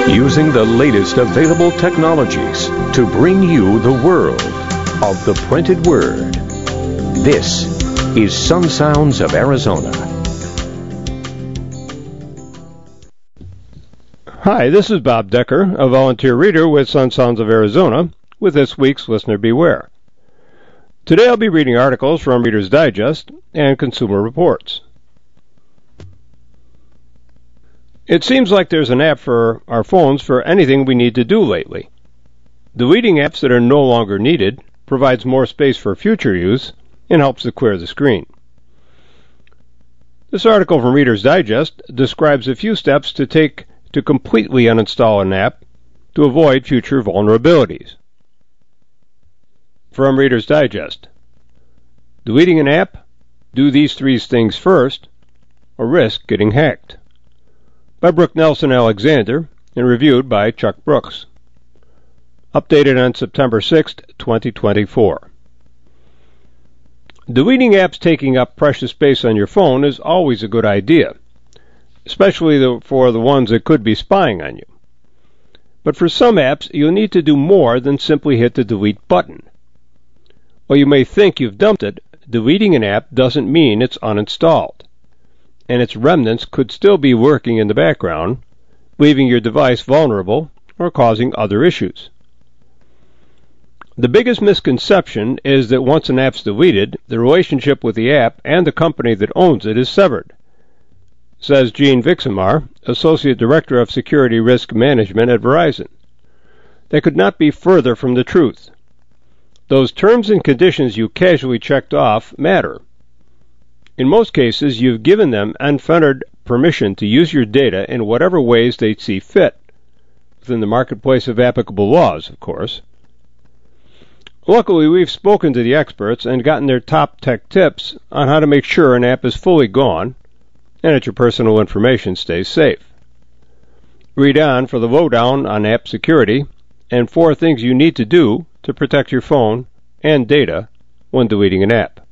using the latest available technologies to bring you the world of the printed word. This is Sun Sounds of Arizona. Hi, this is Bob Decker, a volunteer reader with Sun Sounds of Arizona, with this week's Listener Beware. Today I'll be reading articles from Reader's Digest and Consumer Reports. It seems like there's an app for our phones for anything we need to do lately. Deleting apps that are no longer needed provides more space for future use and helps to clear the screen. This article from Reader's Digest describes a few steps to take to completely uninstall an app to avoid future vulnerabilities. From Reader's Digest: deleting an app? Do these 3 things first, or risk getting hacked. By Brooke Nelson Alexander and reviewed by Chuck Brooks. Updated on September 6, 2024. Deleting apps taking up precious space on your phone is always a good idea, especially for the ones that could be spying on you. But for some apps, you'll need to do more than simply hit the delete button. While you may think you've dumped it, deleting an app doesn't mean it's uninstalled, and its remnants could still be working in the background, leaving your device vulnerable or causing other issues. The biggest misconception is that once an app's deleted, the relationship with the app and the company that owns it is severed, says Gene Vixamar, Associate Director of Security Risk Management at Verizon. That could not be further from the truth. Those terms and conditions you casually checked off matter. In most cases, you've given them unfettered permission to use your data in whatever ways they see fit, within the marketplace of applicable laws, of course. Luckily, we've spoken to the experts and gotten their top tech tips on how to make sure an app is fully gone and that your personal information stays safe. Read on for the lowdown on app security and 4 things you need to do to protect your phone and data when deleting an app.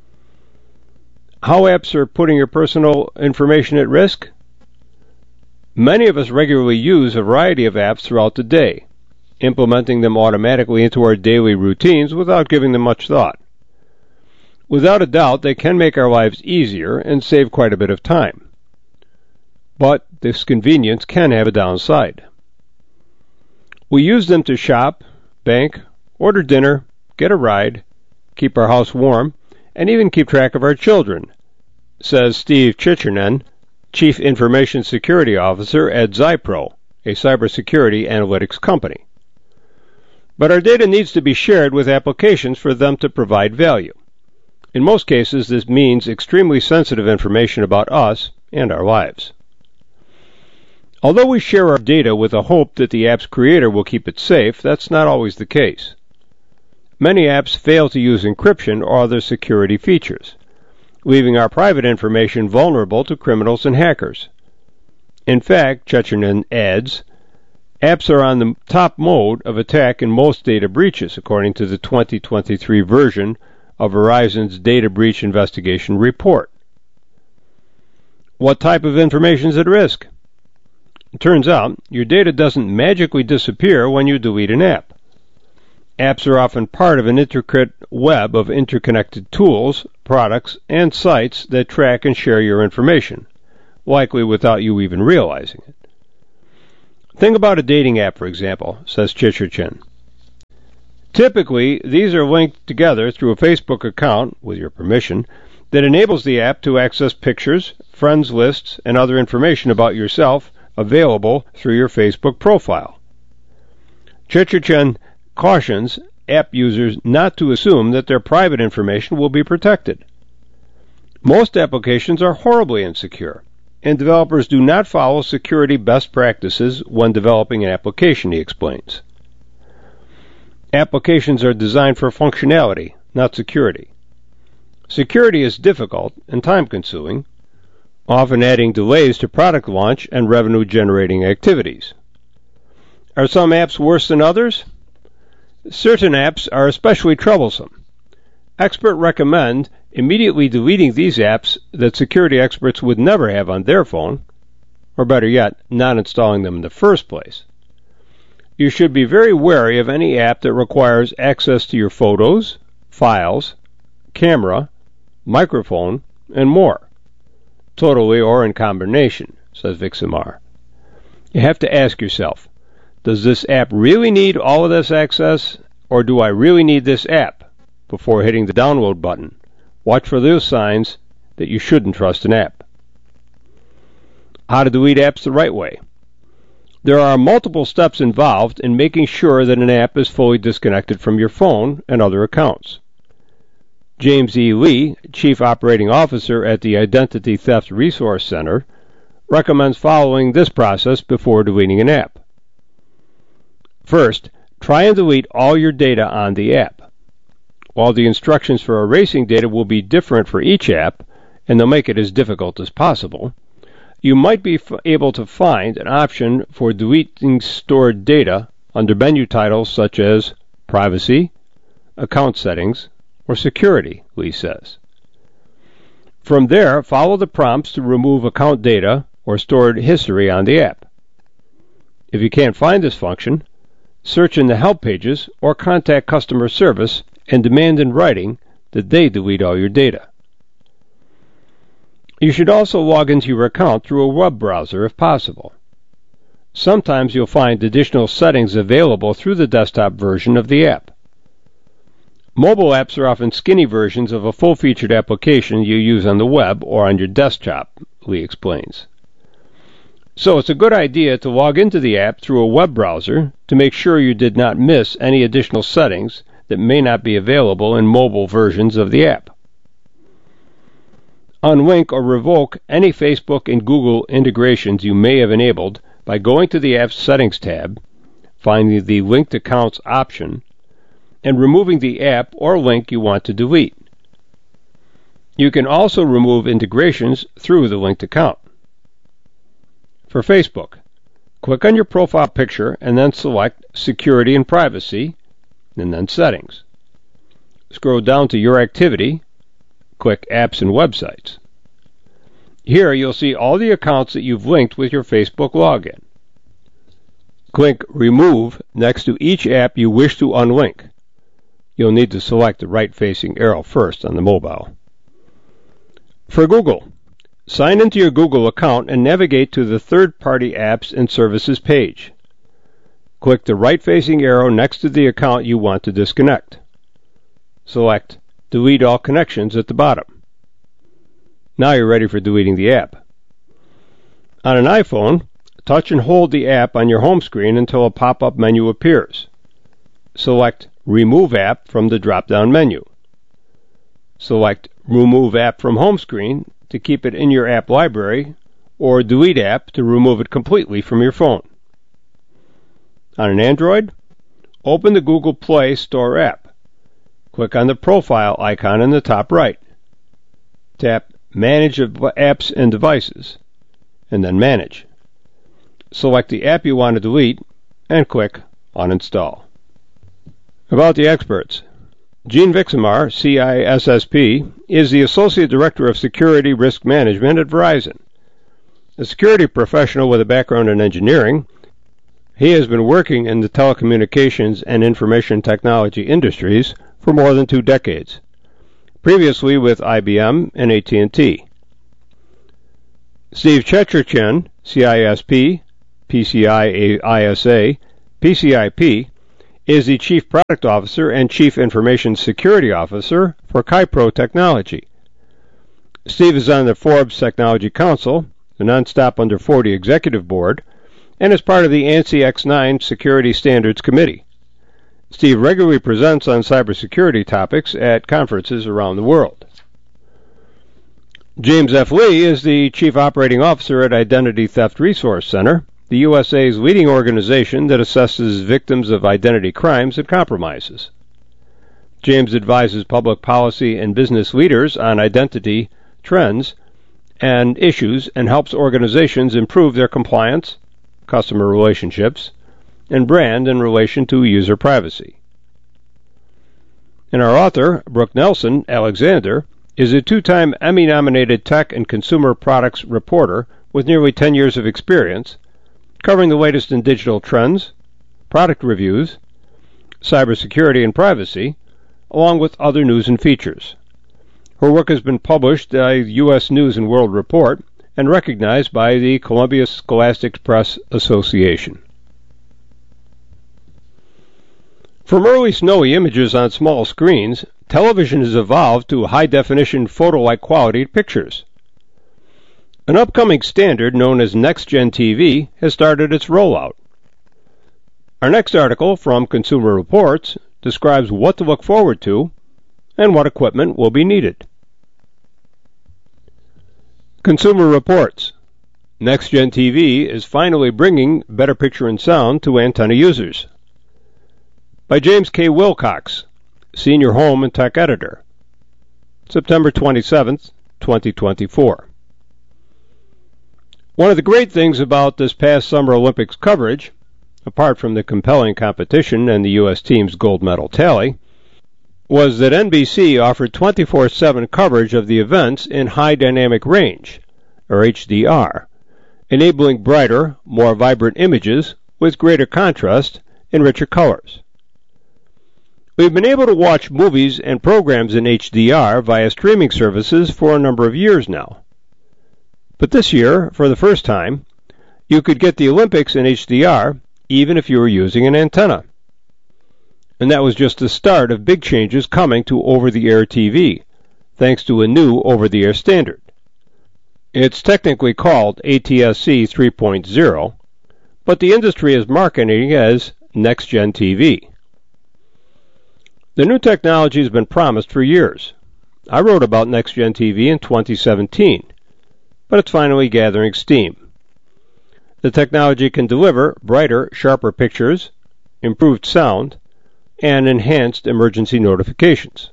How apps are putting your personal information at risk? Many of us regularly use a variety of apps throughout the day, implementing them automatically into our daily routines without giving them much thought. Without a doubt, they can make our lives easier and save quite a bit of time. But this convenience can have a downside. We use them to shop, bank, order dinner, get a ride, keep our house warm, and even keep track of our children, says Steve Chichernen, Chief Information Security Officer at Zypro, a cybersecurity analytics company. But our data needs to be shared with applications for them to provide value. In most cases, this means extremely sensitive information about us and our lives. Although we share our data with the hope that the app's creator will keep it safe, that's not always the case. Many apps fail to use encryption or other security features, leaving our private information vulnerable to criminals and hackers. In fact, Chechernan adds, apps are on the top mode of attack in most data breaches, according to the 2023 version of Verizon's Data Breach Investigation Report. What type of information is at risk? It turns out, your data doesn't magically disappear when you delete an app. Apps are often part of an intricate web of interconnected tools, products, and sites that track and share your information, likely without you even realizing it. Think about a dating app, for example, says Chicherchen. Typically, these are linked together through a Facebook account, with your permission, that enables the app to access pictures, friends lists, and other information about yourself available through your Facebook profile. Chicherchen cautions app users not to assume that their private information will be protected. Most applications are horribly insecure, and developers do not follow security best practices when developing an application, he explains. Applications are designed for functionality, not security. Security is difficult and time-consuming, often adding delays to product launch and revenue-generating activities. Are some apps worse than others? Certain apps are especially troublesome. Experts recommend immediately deleting these apps that security experts would never have on their phone, or better yet, not installing them in the first place. You should be very wary of any app that requires access to your photos, files, camera, microphone, and more, totally or in combination, says Viximar. You have to ask yourself, does this app really need all of this access, or do I really need this app, before hitting the download button? Watch for those signs that you shouldn't trust an app. How to delete apps the right way. There are multiple steps involved in making sure that an app is fully disconnected from your phone and other accounts. James E. Lee, Chief Operating Officer at the Identity Theft Resource Center, recommends following this process before deleting an app. First, try and delete all your data on the app. While the instructions for erasing data will be different for each app, and they'll make it as difficult as possible, you might be able to find an option for deleting stored data under menu titles such as Privacy, Account Settings, or Security, Lee says. From there, follow the prompts to remove account data or stored history on the app. If you can't find this function, search in the help pages or contact customer service and demand in writing that they delete all your data. You should also log into your account through a web browser if possible. Sometimes you'll find additional settings available through the desktop version of the app. Mobile apps are often skinny versions of a full-featured application you use on the web or on your desktop, Lee explains. So it's a good idea to log into the app through a web browser to make sure you did not miss any additional settings that may not be available in mobile versions of the app. Unlink or revoke any Facebook and Google integrations you may have enabled by going to the app's Settings tab, finding the Linked Accounts option, and removing the app or link you want to delete. You can also remove integrations through the linked account. For Facebook, click on your profile picture and then select Security and Privacy, and then Settings. Scroll down to Your Activity, click Apps and Websites. Here you'll see all the accounts that you've linked with your Facebook login. Click Remove next to each app you wish to unlink. You'll need to select the right-facing arrow first on the mobile. For Google, sign into your Google account and navigate to the Third-Party Apps and Services page. Click the right-facing arrow next to the account you want to disconnect. Select Delete All Connections at the bottom. Now you're ready for deleting the app. On an iPhone, touch and hold the app on your home screen until a pop-up menu appears. Select Remove App from the drop-down menu. Select Remove App from Home Screen to keep it in your app library, or Delete App to remove it completely from your phone. On an Android, open the Google Play Store app. Click on the profile icon in the top right. Tap Manage Apps and Devices, and then Manage. Select the app you want to delete, and click Uninstall. About the experts. Gene Viximar, CISSP, is the Associate Director of Security Risk Management at Verizon. A security professional with a background in engineering, he has been working in the telecommunications and information technology industries for more than 2 decades, previously with IBM and AT&T. Steve Chechirchen, CISP, PCI-ISA, PCIP, is the Chief Product Officer and Chief Information Security Officer for Kypro Technology. Steve is on the Forbes Technology Council, the Non-Stop Under 40 Executive Board, and is part of the ANSI X9 Security Standards Committee. Steve regularly presents on cybersecurity topics at conferences around the world. James F. Lee is the Chief Operating Officer at Identity Theft Resource Center, the USA's leading organization that assesses victims of identity crimes and compromises. James advises public policy and business leaders on identity trends and issues and helps organizations improve their compliance, customer relationships, and brand in relation to user privacy. And our author, Brooke Nelson Alexander, is a 2-time Emmy-nominated tech and consumer products reporter with nearly 10 years of experience, covering the latest in digital trends, product reviews, cybersecurity and privacy, along with other news and features. Her work has been published by U.S. News and World Report and recognized by the Columbia Scholastic Press Association. From early snowy images on small screens, television has evolved to high-definition photo-like quality pictures. An upcoming standard known as Next-Gen TV has started its rollout. Our next article from Consumer Reports describes what to look forward to and what equipment will be needed. Consumer Reports. Next-Gen TV is finally bringing better picture and sound to antenna users. By James K. Wilcox, Senior Home and Tech Editor. September 27, 2024. One of the great things about this past Summer Olympics coverage, apart from the compelling competition and the U.S. team's gold medal tally, was that NBC offered 24/7 coverage of the events in high dynamic range, or HDR, enabling brighter, more vibrant images with greater contrast and richer colors. We've been able to watch movies and programs in HDR via streaming services for a number of years now. But this year, for the first time, you could get the Olympics in HDR even if you were using an antenna. And that was just the start of big changes coming to over-the-air TV, thanks to a new over-the-air standard. It's technically called ATSC 3.0, but the industry is marketing it as Next-Gen TV. The new technology has been promised for years. I wrote about Next-Gen TV in 2017, but it's finally gathering steam. The technology can deliver brighter, sharper pictures, improved sound, and enhanced emergency notifications.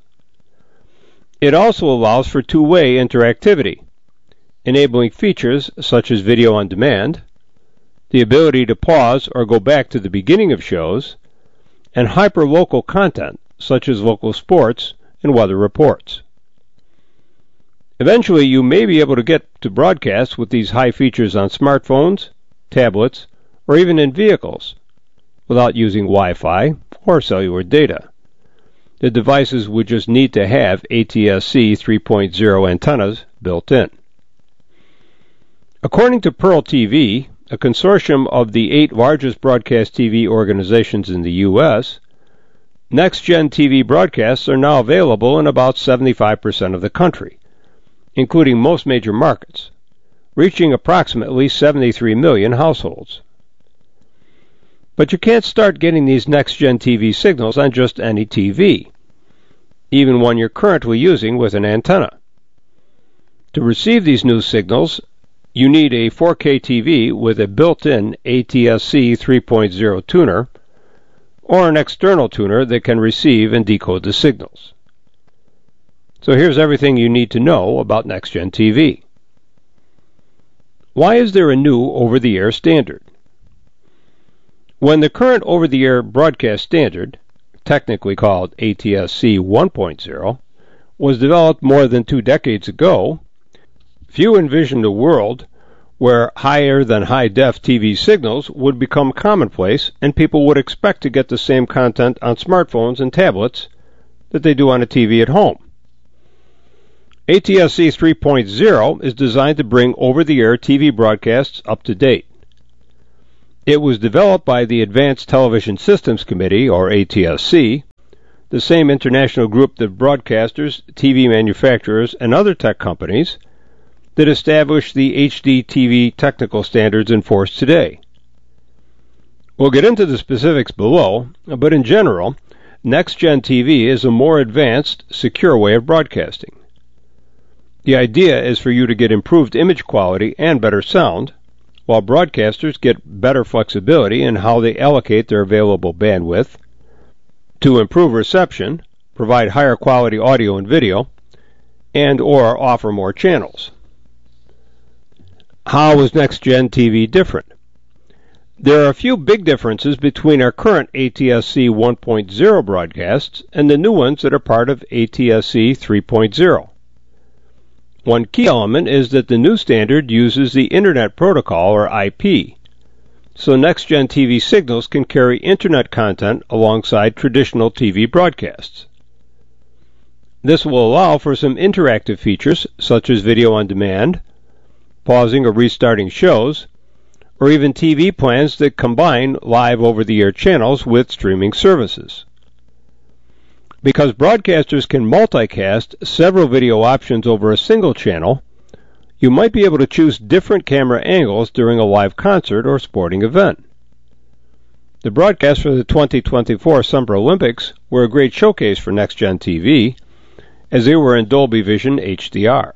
It also allows for two-way interactivity, enabling features such as video on demand, the ability to pause or go back to the beginning of shows, and hyper-local content such as local sports and weather reports. Eventually, you may be able to get to broadcast with these high features on smartphones, tablets, or even in vehicles without using Wi-Fi or cellular data. The devices would just need to have ATSC 3.0 antennas built in. According to Pearl TV, a consortium of the 8 largest broadcast TV organizations in the U.S., Next-Gen TV broadcasts are now available in about 75% of the country, including most major markets, reaching approximately 73 million households. But you can't start getting these Next-Gen TV signals on just any TV, even one you're currently using with an antenna. To receive these new signals, you need a 4K TV with a built-in ATSC 3.0 tuner, or an external tuner that can receive and decode the signals. So here's everything you need to know about Next-Gen TV. Why is there a new over-the-air standard? When the current over-the-air broadcast standard, technically called ATSC 1.0, was developed more than 2 decades ago, few envisioned a world where higher-than-high-def TV signals would become commonplace and people would expect to get the same content on smartphones and tablets that they do on a TV at home. ATSC 3.0 is designed to bring over-the-air TV broadcasts up to date. It was developed by the Advanced Television Systems Committee, or ATSC, the same international group of broadcasters, TV manufacturers, and other tech companies that established the HD TV technical standards in force today. We'll get into the specifics below, but in general, Next-Gen TV is a more advanced, secure way of broadcasting. The idea is for you to get improved image quality and better sound, while broadcasters get better flexibility in how they allocate their available bandwidth, to improve reception, provide higher quality audio and video, and or offer more channels. How is Next-Gen TV different? There are a few big differences between our current ATSC 1.0 broadcasts and the new ones that are part of ATSC 3.0. One key element is that the new standard uses the Internet Protocol, or IP, so next-gen TV signals can carry Internet content alongside traditional TV broadcasts. This will allow for some interactive features, such as video on demand, pausing or restarting shows, or even TV plans that combine live over-the-air channels with streaming services. Because broadcasters can multicast several video options over a single channel, you might be able to choose different camera angles during a live concert or sporting event. The broadcasts for the 2024 Summer Olympics were a great showcase for next-gen TV, as they were in Dolby Vision HDR.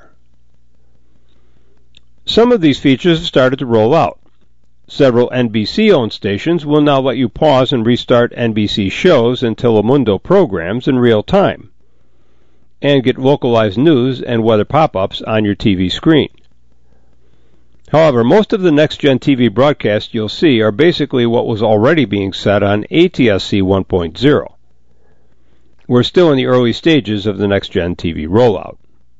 Some of these features have started to roll out. Several NBC-owned stations will now let you pause and restart NBC shows and Telemundo programs in real time, and get localized news and weather pop-ups on your TV screen. However, most of the next-gen TV broadcasts you'll see are basically what was already being said on ATSC 1.0. We're still in the early stages of the next-gen TV rollout.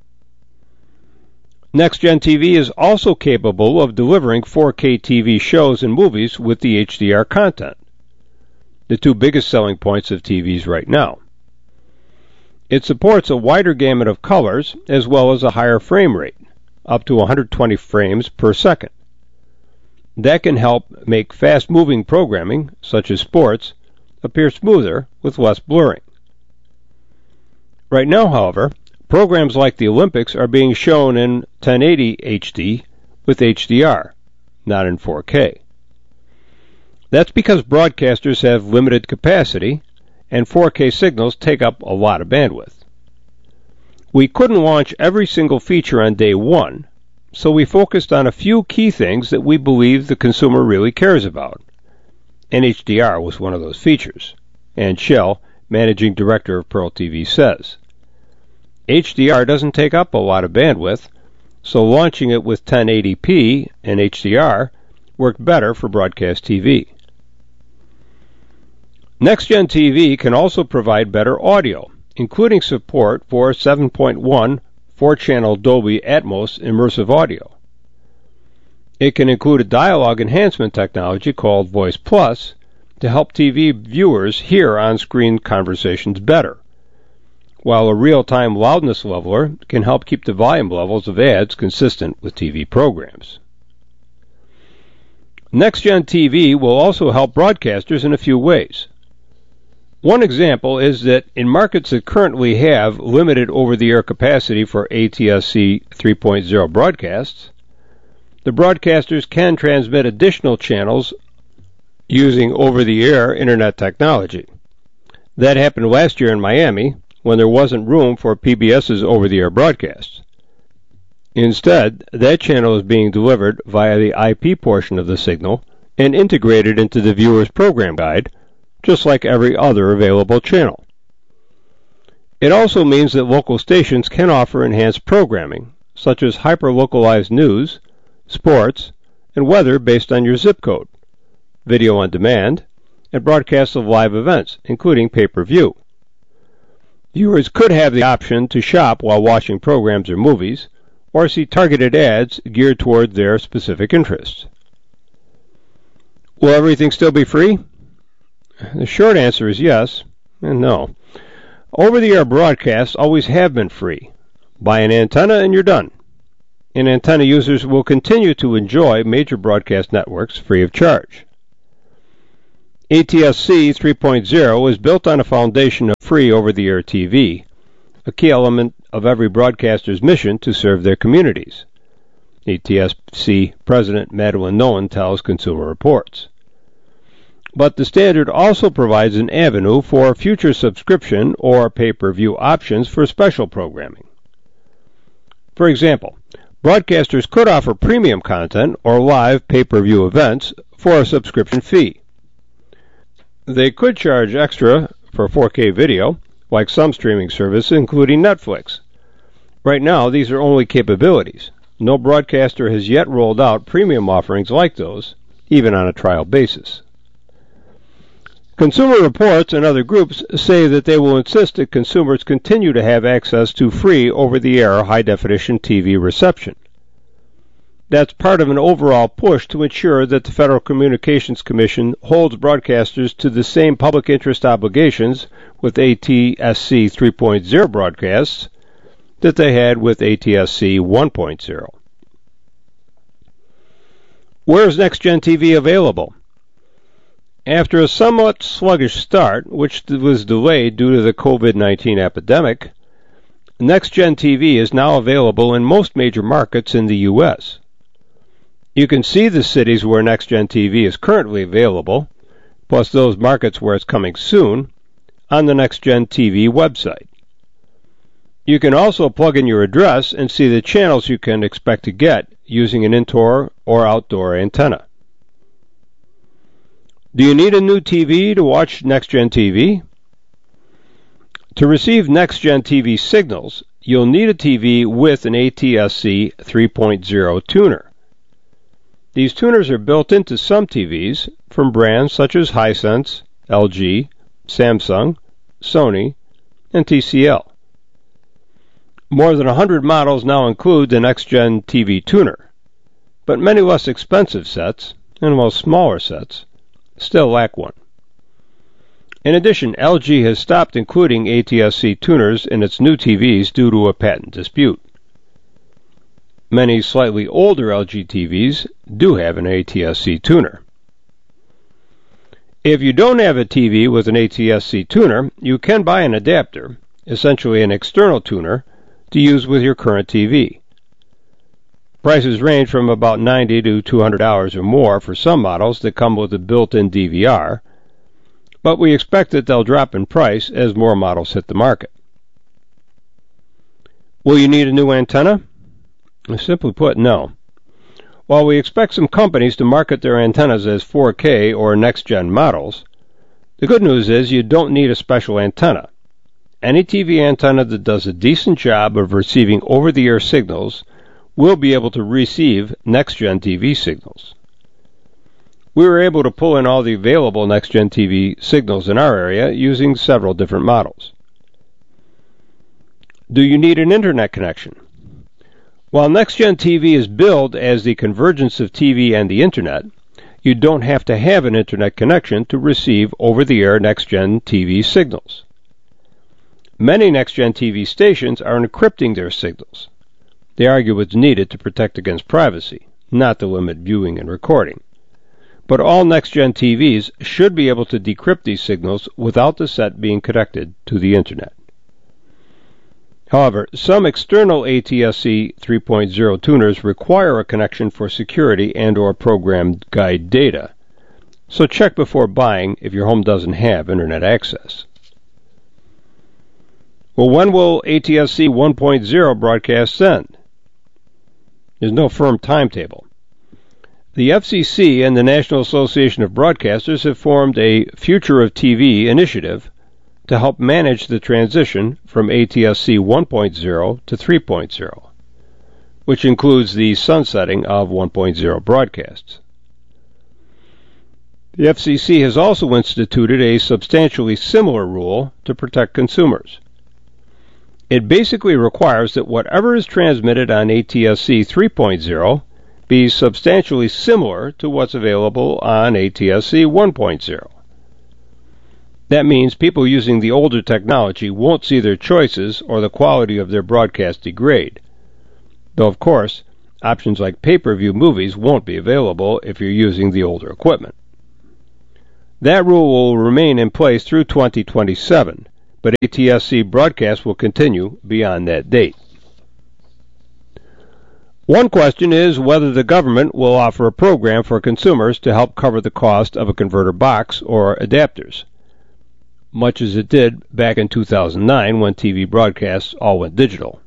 Next-gen TV is also capable of delivering 4K TV shows and movies with the HDR content, the two biggest selling points of TVs right now. It supports a wider gamut of colors as well as a higher frame rate, up to 120 frames per second. That can help make fast-moving programming, such as sports, appear smoother with less blurring. Right now, however, programs like the Olympics are being shown in 1080 HD with HDR, not in 4K. That's because broadcasters have limited capacity, and 4K signals take up a lot of bandwidth. We couldn't launch every single feature on day one, so we focused on a few key things that we believe the consumer really cares about, and HDR was one of those features. And Shell, managing director of Pearl TV, says, HDR doesn't take up a lot of bandwidth, so launching it with 1080p and HDR worked better for broadcast TV. Next-gen TV can also provide better audio, including support for 7.1 4-channel Dolby Atmos immersive audio. It can include a dialogue enhancement technology called Voice Plus to help TV viewers hear on-screen conversations better, while a real-time loudness leveler can help keep the volume levels of ads consistent with TV programs. Next-gen TV will also help broadcasters in a few ways. One example is that in markets that currently have limited over-the-air capacity for ATSC 3.0 broadcasts, the broadcasters can transmit additional channels using over-the-air internet technology. That happened last year in Miami, when there wasn't room for PBS's over-the-air broadcasts. Instead, that channel is being delivered via the IP portion of the signal and integrated into the viewer's program guide, just like every other available channel. It also means that local stations can offer enhanced programming, such as hyper-localized news, sports, and weather based on your zip code, video on demand, and broadcasts of live events, including pay-per-view. Viewers could have the option to shop while watching programs or movies, or see targeted ads geared toward their specific interests. Will everything still be free? The short answer is yes and no. Over-the-air broadcasts always have been free. Buy an antenna and you're done. And antenna users will continue to enjoy major broadcast networks free of charge. ATSC 3.0 is built on a foundation of free over-the-air TV, a key element of every broadcaster's mission to serve their communities, ATSC President Madeline Nolan tells Consumer Reports. But the standard also provides an avenue for future subscription or pay-per-view options for special programming. For example, broadcasters could offer premium content or live pay-per-view events for a subscription fee. They could charge extra for 4K video, like some streaming services, including Netflix. Right now, these are only capabilities. No broadcaster has yet rolled out premium offerings like those, even on a trial basis. Consumer Reports and other groups say that they will insist that consumers continue to have access to free over-the-air high-definition TV reception. That's part of an overall push to ensure that the Federal Communications Commission holds broadcasters to the same public interest obligations with ATSC 3.0 broadcasts that they had with ATSC 1.0. Where is NextGen TV available? After a somewhat sluggish start, which was delayed due to the COVID-19 epidemic, NextGen TV is now available in most major markets in the U.S. You can see the cities where NextGen TV is currently available, plus those markets where it's coming soon, on the NextGen TV website. You can also plug in your address and see the channels you can expect to get using an indoor or outdoor antenna. Do you need a new TV to watch NextGen TV? To receive NextGen TV signals, you'll need a TV with an ATSC 3.0 tuner. These tuners are built into some TVs from brands such as Hisense, LG, Samsung, Sony, and TCL. More than 100 models now include the NextGen TV tuner, but many less expensive sets, and most smaller sets, still lack one. In addition, LG has stopped including ATSC tuners in its new TVs due to a patent dispute. Many slightly older LG TVs do have an ATSC tuner. If you don't have a TV with an ATSC tuner, you can buy an adapter, essentially an external tuner, to use with your current TV. Prices range from about $90 to $200 or more for some models that come with a built-in DVR, but we expect that they'll drop in price as more models hit the market. Will you need a new antenna? Simply put, no. While we expect some companies to market their antennas as 4K or next-gen models, the good news is you don't need a special antenna. Any TV antenna that does a decent job of receiving over-the-air signals will be able to receive next-gen TV signals. We were able to pull in all the available next-gen TV signals in our area using several different models. Do you need an internet connection? While NextGen TV is billed as the convergence of TV and the Internet, you don't have to have an Internet connection to receive over-the-air NextGen TV signals. Many NextGen TV stations are encrypting their signals. They argue it's needed to protect against privacy, not to limit viewing and recording. But all NextGen TVs should be able to decrypt these signals without the set being connected to the Internet. However, some external ATSC 3.0 tuners require a connection for security and/or program guide data, so check before buying if your home doesn't have Internet access. Well, when will ATSC 1.0 broadcasts end? There's no firm timetable. The FCC and the National Association of Broadcasters have formed a Future of TV initiative to help manage the transition from ATSC 1.0 to 3.0, which includes the sunsetting of 1.0 broadcasts. The FCC has also instituted a substantially similar rule to protect consumers. It basically requires that whatever is transmitted on ATSC 3.0 be substantially similar to what's available on ATSC 1.0. That means people using the older technology won't see their choices or the quality of their broadcast degrade. Though, of course, options like pay-per-view movies won't be available if you're using the older equipment. That rule will remain in place through 2027, but ATSC broadcasts will continue beyond that date. One question is whether the government will offer a program for consumers to help cover the cost of a converter box or adapters, much as it did back in 2009 when TV broadcasts all went digital.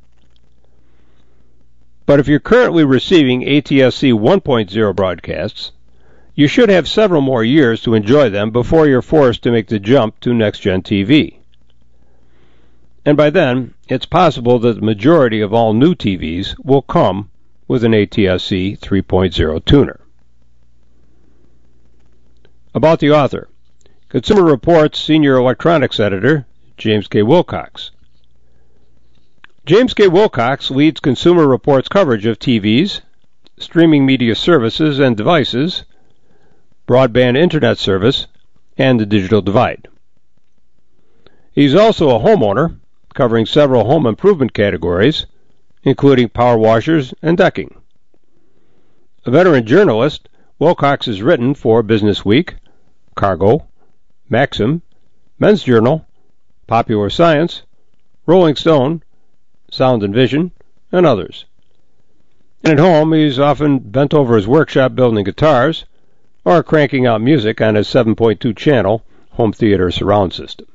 But if you're currently receiving ATSC 1.0 broadcasts, you should have several more years to enjoy them before you're forced to make the jump to NextGen TV. And by then, it's possible that the majority of all new TVs will come with an ATSC 3.0 tuner. About the author. Consumer Reports Senior Electronics Editor, James K. Wilcox. James K. Wilcox leads Consumer Reports coverage of TVs, streaming media services and devices, broadband internet service, and the digital divide. He's also a homeowner, covering several home improvement categories, including power washers and decking. A veteran journalist, Wilcox has written for Business Week, Cargo, Maxim, Men's Journal, Popular Science, Rolling Stone, Sound and Vision, and others. And at home, he's often bent over his workshop building guitars or cranking out music on his 7.2 channel home theater surround system.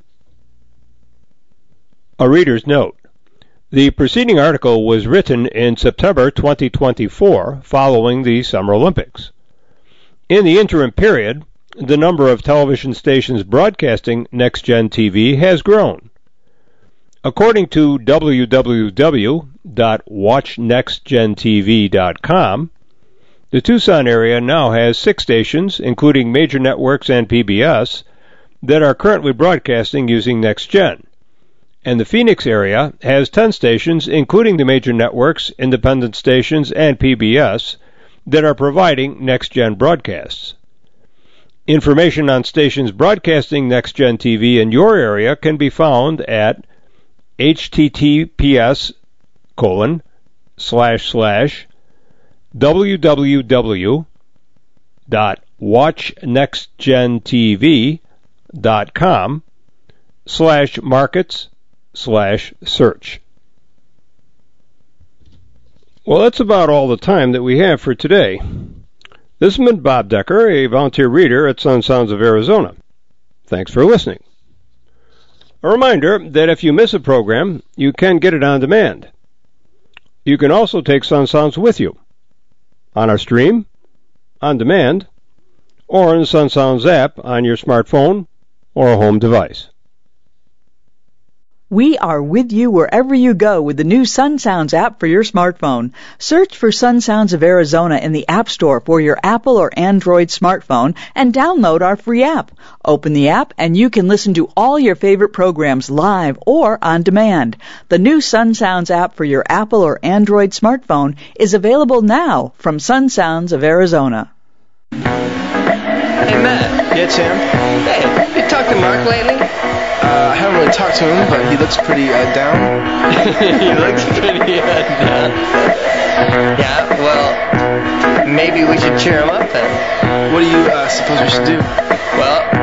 A reader's note. The preceding article was written in September 2024 following the Summer Olympics. In the interim period, the number of television stations broadcasting Next-Gen TV has grown. According to www.watchnextgentv.com, the Tucson area now has 6 stations, including major networks and PBS, that are currently broadcasting using Next-Gen. And the Phoenix area has 10 stations, including the major networks, independent stations, and PBS, that are providing Next-Gen broadcasts. Information on stations broadcasting Next-Gen TV in your area can be found at https://www.watchnextgentv.com/markets/search. Well, that's about all the time that we have for today. This has been Bob Decker, a volunteer reader at Sun Sounds of Arizona. Thanks for listening. A reminder that if you miss a program, you can get it on demand. You can also take Sun Sounds with you on our stream, on demand, or in the Sun Sounds app on your smartphone or a home device. We are with you wherever you go with the new Sun Sounds app for your smartphone. Search for Sun Sounds of Arizona in the App Store for your Apple or Android smartphone and download our free app. Open the app and you can listen to all your favorite programs live or on demand. The new Sun Sounds app for your Apple or Android smartphone is available now from Sun Sounds of Arizona. Hey, Matt. Yeah, Tim? Hey, you talked to Mark lately? I haven't really talked to him, but he looks pretty down. He looks pretty down. Yeah, well, maybe we should cheer him up then. What do you suppose we should do? Well,